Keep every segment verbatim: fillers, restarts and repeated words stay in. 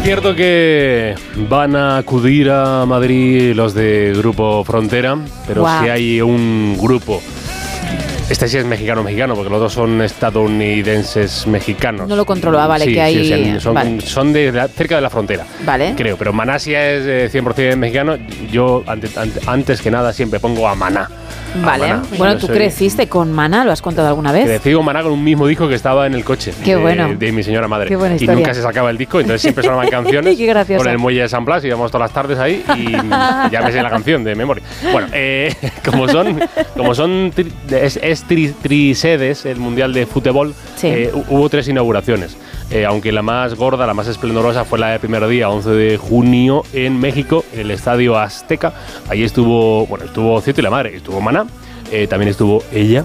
cierto que van a acudir a Madrid los de Grupo Frontera, pero wow. si hay un grupo... Este sí es mexicano-mexicano, porque los dos son estadounidenses mexicanos. No lo controlo, ah, vale, sí, que hay... Sí, son, vale. son de la, cerca de la frontera, vale. creo. Pero Maná sí es eh, cien por ciento mexicano. Yo, antes, antes que nada, siempre pongo a Maná. Vale. A Maná. Bueno, Yo ¿tú soy, creciste con Maná? ¿Lo has contado alguna vez? Crecí con Maná con un mismo disco que estaba en el coche. Qué de, bueno. de mi señora madre. Qué buena y historia. nunca se sacaba el disco, entonces siempre sonaban canciones. Qué gracioso. Con el muelle de San Blas, íbamos todas las tardes ahí y ya me sé la canción de memoria. Bueno, eh, como son, como son tri, es, es tri, trisedes, el Mundial de Fútbol, sí. eh, hubo tres inauguraciones. Eh, aunque la más gorda, la más esplendorosa fue la del primer día, once de junio, en México, en el Estadio Azteca. Ahí estuvo, bueno, estuvo Cieto y la Madre, estuvo Maná, eh, también estuvo ella.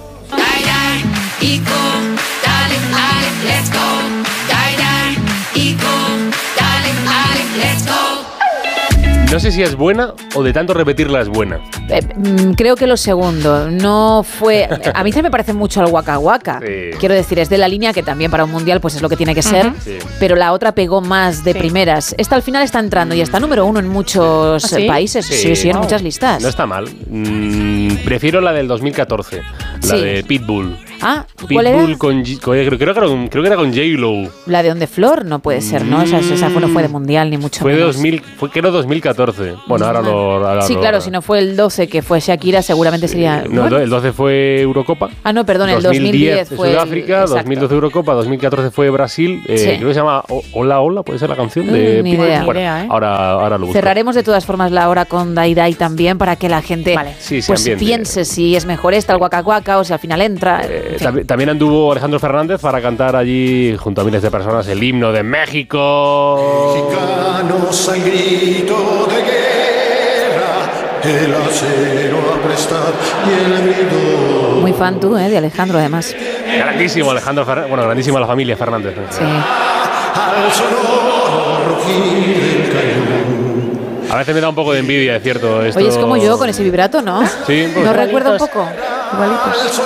No sé si es buena o de tanto repetirla es buena. Eh, creo que lo segundo. No fue... A mí se me parece mucho al Waka Waka. Sí. Quiero decir, es de la línea que también para un mundial pues es lo que tiene que ser. Uh-huh. Sí. Pero la otra pegó más de sí. primeras. Esta al final está entrando y está número uno en muchos ¿Ah, sí? países. Sí, sí, sí en wow. muchas listas. No está mal. Mm, prefiero la del dos mil catorce. La sí. de Pitbull. Ah, ¿cuál era? Pitbull con, con creo, creo, que era con, creo que era con J-Lo. La de On The Floor no puede ser, ¿no? Esa, esa fue, no fue de mundial ni mucho fue menos. De dos mil, fue que era dos mil catorce. Bueno, ahora lo... Ahora sí, lo, claro, si no fue el doce que fue Shakira, seguramente sería... No, bueno. El doce fue Eurocopa. Ah, no, perdón, el dos mil diez fue... Sudáfrica, el, dos mil doce Eurocopa, dos mil catorce fue Brasil. Eh, sí. Creo que se llama Hola Hola, puede ser la canción de... Mm, ni idea. Bueno, idea ¿eh? ahora, ahora lo busco. Cerraremos de todas formas la hora con Dai Dai también para que la gente vale. sí, pues piense si es mejor esta, el Waka Waka, o si al final entra... Eh, en fin. También anduvo Alejandro Fernández para cantar allí junto a miles de personas el himno de México. Mexicanos al grito de guerra, el acero aprestar y el grito. Muy fan tú, ¿eh? De Alejandro, además. Grandísimo Alejandro Fernández, bueno, grandísima la familia Fernández. Sí. Al sonoro rugir del cañón. A veces me da un poco de envidia, es cierto. Esto... Oye, es como yo con ese vibrato, ¿no? Sí. ¿No recuerda un poco? Igualitos.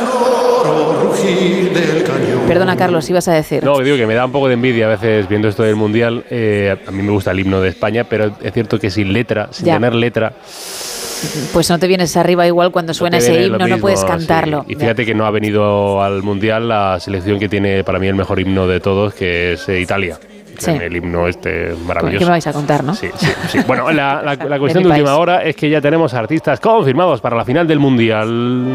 Perdona, Carlos, ibas a decir. No, digo que me da un poco de envidia a veces viendo esto del Mundial. Eh, a mí me gusta el himno de España, pero es cierto que sin letra, sin ya. tener letra... Pues no te vienes arriba igual cuando suena no ese himno, mismo, no puedes cantarlo. Sí. Y fíjate ya. que no ha venido al Mundial la selección que tiene para mí el mejor himno de todos, que es eh, Italia. Sí. El himno este maravilloso. ¿Qué me vais a contar, no? Sí, sí, sí. Bueno, la, la, la cuestión de, de última hora es que ya tenemos artistas confirmados para la final del Mundial.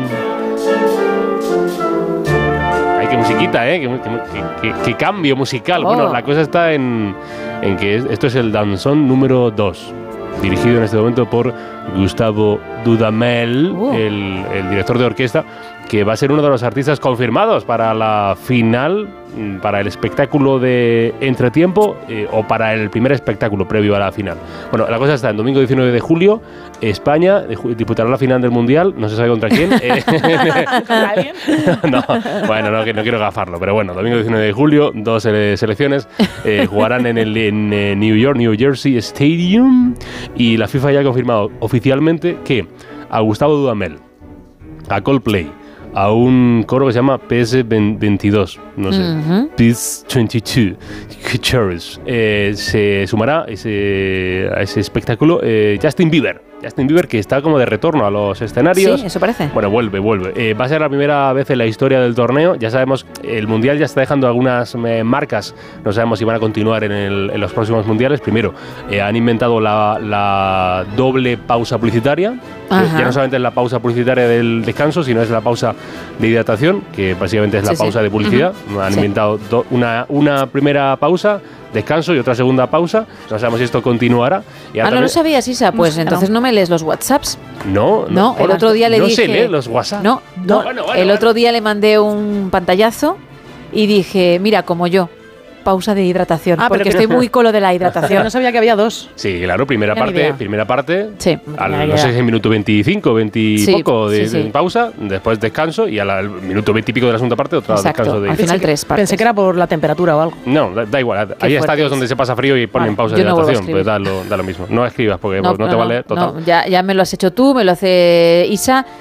Ay, qué musiquita, ¿eh? Qué, qué, qué, qué cambio musical. Oh. Bueno, la cosa está en, en que esto es el danzón número dos, dirigido en este momento por Gustavo Dudamel, uh. el, el director de orquesta, que va a ser uno de los artistas confirmados para la final, para el espectáculo de entretiempo eh, o para el primer espectáculo previo a la final. Bueno, la cosa está en domingo diecinueve de julio, España disputará la final del Mundial, no se sabe contra quién. Eh, ¿Contra alguien? No, bueno, no, no quiero gafarlo, pero bueno, domingo diecinueve de julio, dos eh, selecciones eh, jugarán en el en, eh, New York, New Jersey Stadium, y la FIFA ya ha confirmado oficialmente que a Gustavo Dudamel, a Coldplay, a un coro que se llama P S veintidós, no sé, uh-huh. P S veintidós, Chorus, eh, se sumará ese, a ese espectáculo eh, Justin Bieber. Justin Bieber, que está como de retorno a los escenarios. Sí, eso parece. Bueno, vuelve, vuelve. Eh, va a ser la primera vez en la historia del torneo. Ya sabemos, el Mundial ya está dejando algunas eh, marcas. No sabemos si van a continuar en, el, en los próximos Mundiales. Primero, eh, han inventado la, la doble pausa publicitaria. Eh, ya no solamente es la pausa publicitaria del descanso, sino es la pausa de hidratación, que básicamente es la sí, pausa sí. de publicidad. Uh-huh. Han sí. inventado do, una, una primera pausa, descanso, y otra segunda pausa. No sabemos si esto continuará. Y ah, también... ¿no lo sabías, Isa? Pues no, entonces no me lees los WhatsApps. No, no. No, el otro día le no dije... No se lee los WhatsApp. No, no. Bueno, bueno, el bueno. otro día le mandé un pantallazo y dije, mira, como yo, pausa de hidratación, ah, porque que estoy no... muy con lo de la hidratación. No sabía que había dos. Sí, claro, primera parte, primera parte, sí, al, no sé si es minuto veinticinco, veinte y sí, poco de, sí, sí. de pausa, después descanso, y al, al minuto veinte y pico de la segunda parte, otra Exacto. descanso de... Al final tres partes. Pensé que era por la temperatura o algo. No, da, da igual. Qué hay estadios es. donde se pasa frío y ponen vale, pausa de hidratación, no pues da lo, da lo mismo. No escribas porque no, no, no te no, vale total. No, ya, ya me lo has hecho tú, me lo hace Isa.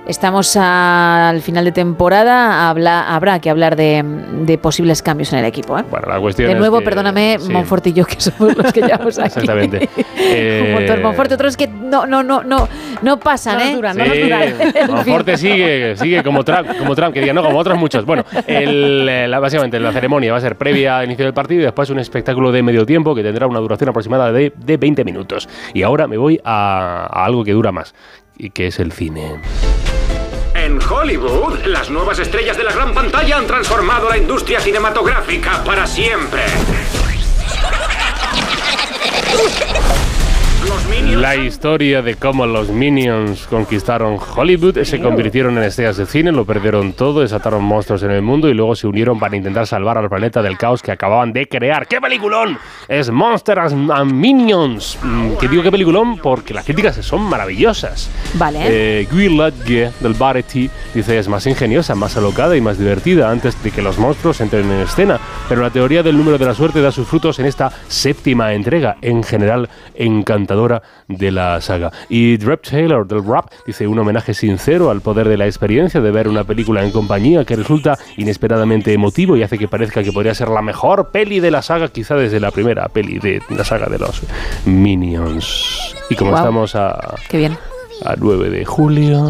Estamos a, al final de temporada, habla, habrá que hablar de, de posibles cambios en el equipo. ¿eh? Bueno, la cuestión de es nuevo, que, perdóname, sí. Monfort y yo, que somos los que llevamos aquí. Exactamente. Un montón, Monfort, otros que no, no, no, no, no pasan, no ¿eh? Duran, Sí, no nos duran. Monforte sigue, sigue como Trump, como Trump, que diga, no, como otros muchos. Bueno, el, la, básicamente la ceremonia va a ser previa al inicio del partido y después un espectáculo de medio tiempo que tendrá una duración aproximada de, de veinte minutos. Y ahora me voy a, a algo que dura más, y que es el cine. En Hollywood, las nuevas estrellas de la gran pantalla han transformado la industria cinematográfica para siempre. La historia de cómo los Minions conquistaron Hollywood, se convirtieron en estrellas de cine, lo perdieron todo, desataron monstruos en el mundo y luego se unieron para intentar salvar al planeta del caos que acababan de crear. ¡Qué peliculón! Es Monsters and Minions. ¿Qué digo qué peliculón? Porque las críticas son maravillosas. Vale. Eh, Guy Ledge del Variety dice es más ingeniosa, más alocada y más divertida antes de que los monstruos entren en escena. Pero la teoría del número de la suerte da sus frutos en esta séptima entrega, en general encantadora de la saga. Y Drep Taylor del Rap dice un homenaje sincero al poder de la experiencia de ver una película en compañía que resulta inesperadamente emotivo y hace que parezca que podría ser la mejor peli de la saga, quizá desde la primera peli de la saga de los Minions. Y como wow. estamos a, Qué bien. a nueve de julio...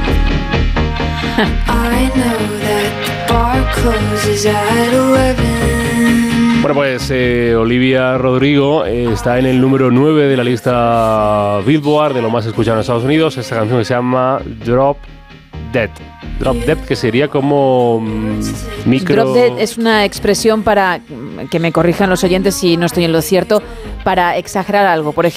Bueno, pues eh, Olivia Rodrigo eh, está en el número nueve de la lista Billboard de lo más escuchado en Estados Unidos. Esta canción que se llama Drop Dead. Drop Dead, que sería como mm, micro... Drop Dead es una expresión para, que me corrijan los oyentes si no estoy en lo cierto, para exagerar algo. Por ejemplo,